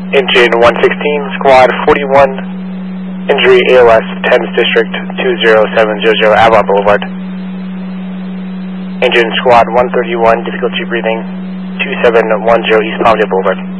Engine 116, Squad 41, injury ALS, 10th District 20700 Avalon Boulevard. Engine Squad 131, difficulty breathing, 2710 East Palmdale Boulevard.